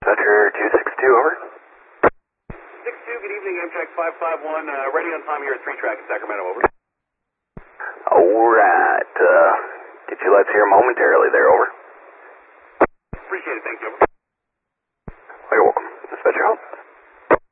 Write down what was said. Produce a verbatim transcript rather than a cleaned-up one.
Dutcher two six two, over. six two, good evening, Amtrak five five one, uh, ready on time here at three track in Sacramento, over. Alright, uh, get you lights here momentarily there, over. Appreciate it, thank you, over.